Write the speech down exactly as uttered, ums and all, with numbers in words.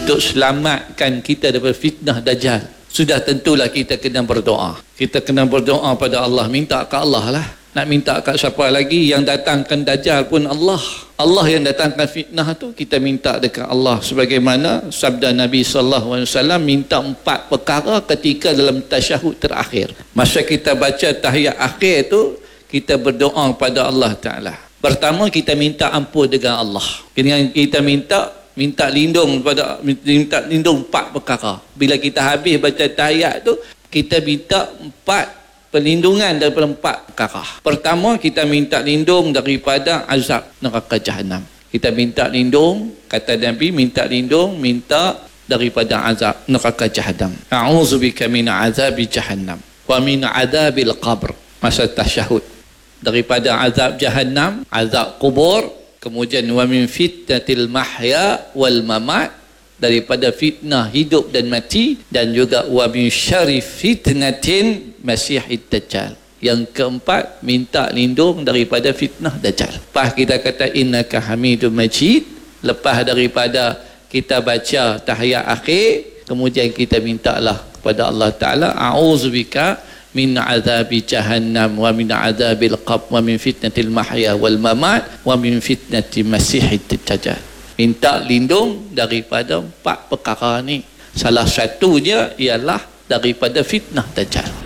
untuk selamatkan kita daripada fitnah Dajjal, sudah tentulah kita kena berdoa. Kita kena berdoa pada Allah, minta ke Allah lah. Nak minta kat siapa lagi? Yang datangkan Dajjal pun Allah. Allah yang datangkan fitnah tu, kita minta dekat Allah. Sebagaimana sabda Nabi sallallahu alaihi wasallam, minta empat perkara ketika dalam tasyahud terakhir. Masa kita baca tahiyat akhir tu, kita berdoa pada Allah Ta'ala. Pertama, kita minta ampun dengan Allah. Kita minta minta lindung pada minta lindung empat perkara. Bila kita habis baca tahiyat tu, kita minta empat perlindungan daripada empat perkara. Pertama, kita minta lindung daripada azab neraka Jahannam. Kita minta lindung, kata Nabi, minta lindung, minta daripada azab neraka Jahannam. A'udzubika min azabi Jahannam wa min azabil qabr. Masa tasyahud, daripada azab Jahannam, azab kubur, kemudian wa min fitnatil mahya wal mamat, daripada fitnah hidup dan mati, dan juga wa min syarri fitnatin masihid dajjal. Yang keempat, minta lindung daripada fitnah Dajjal. Lepas kita kata innaka hamidum majid, lepas daripada kita baca tahiyat akhir, kemudian kita mintalah kepada Allah Ta'ala, a'udzubika min azabi jahannam wa min azabil qabr wa min fitnatil mahya wal mamat wa min fitnati masihid dajjal. Minta lindung daripada empat perkara ni. Salah satunya ialah daripada fitnah Dajjal.